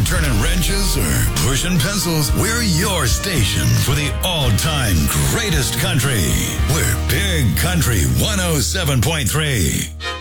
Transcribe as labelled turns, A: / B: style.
A: turning wrenches or pushing pencils, we're your station for the all-time greatest country. We're Big Country 107.3.